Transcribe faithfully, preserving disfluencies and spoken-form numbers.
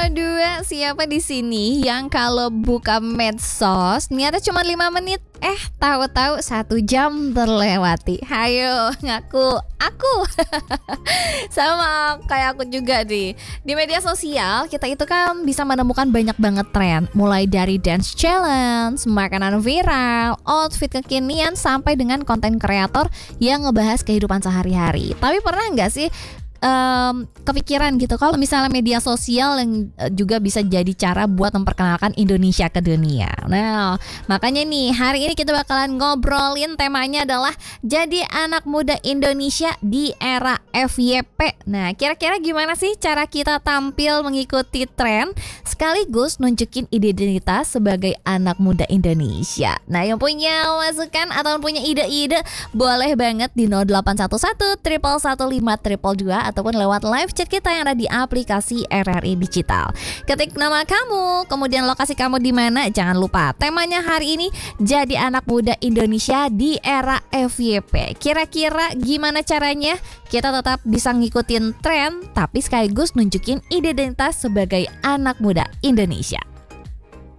dua, siapa di sini yang kalau buka medsos niatnya cuma lima menit, eh tahu-tahu satu jam terlewati. Hayo ngaku aku. Sama kayak aku juga nih. Di media sosial kita itu kan bisa menemukan banyak banget tren, mulai dari dance challenge, makanan viral, outfit kekinian, sampai dengan konten kreator yang ngebahas kehidupan sehari-hari. Tapi pernah nggak sih Um, kepikiran gitu kalau misalnya media sosial yang uh, juga bisa jadi cara buat memperkenalkan Indonesia ke dunia. Nah, makanya nih hari ini kita bakalan ngobrolin, temanya adalah jadi anak muda Indonesia di era F Y P. Nah, kira-kira gimana sih cara kita tampil mengikuti tren sekaligus nunjukin identitas sebagai anak muda Indonesia? Nah, yang punya masukan atau punya ide-ide boleh banget di nol delapan satu satu satu satu lima dua dua ataupun lewat live chat kita yang ada di aplikasi R R I Digital. Ketik nama kamu, kemudian lokasi kamu di mana. Jangan lupa temanya hari ini jadi anak muda Indonesia di era F Y P. Kira-kira gimana caranya kita tetap bisa ngikutin tren tapi sekaligus nunjukin identitas sebagai anak muda Indonesia?